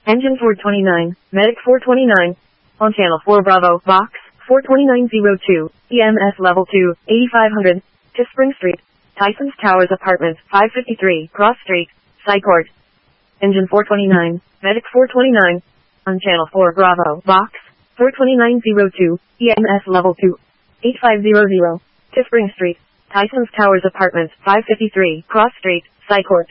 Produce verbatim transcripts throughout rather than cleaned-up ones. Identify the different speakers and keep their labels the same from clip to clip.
Speaker 1: Engine four twenty-nine, Medic four twenty-nine. On channel four Bravo, box, four twenty-nine oh two, E M S level two, eighty-five hundred, to Spring Street, Tyson's Towers Apartments, five fifty-three, Cross Street, Sycourt. Engine four twenty-nine, Medic four twenty-nine. On channel four Bravo, box, four twenty-nine oh two, E M S level two, eighty-five hundred, to Spring Street, Tyson's Towers Apartments, five fifty-three, Cross Street, Sycourt.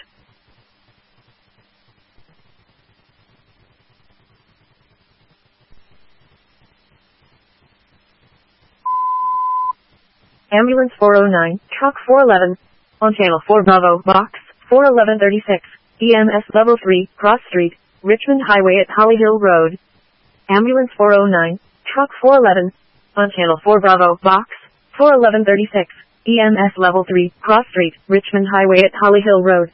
Speaker 1: Ambulance four oh nine, Truck four eleven. On channel four Bravo, box, four eleven thirty-six, E M S level three, Cross Street, Richmond Highway at Holly Hill Road. Ambulance four oh nine, Truck four eleven. On channel four Bravo, box, four eleven thirty-six, E M S level three, Cross Street, Richmond Highway at Holly Hill Road.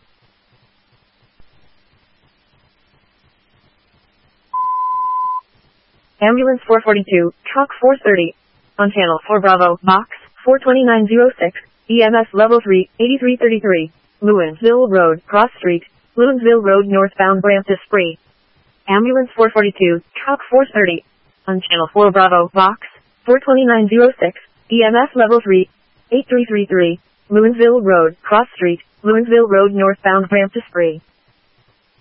Speaker 1: Ambulance four forty-two, Truck four thirty. On channel four Bravo, box, four twenty-nine oh six, E M S level three, eighty-three thirty-three, Lewinsville Road, Cross Street, Lewinsville Road northbound Brampton Spree. Ambulance four forty-two, Truck four thirty. On channel four Bravo, box, four twenty-nine oh six, E M S level three, eighty-three thirty-three, Lewinsville Road, Cross Street, Lewinsville Road northbound Brampton Spree.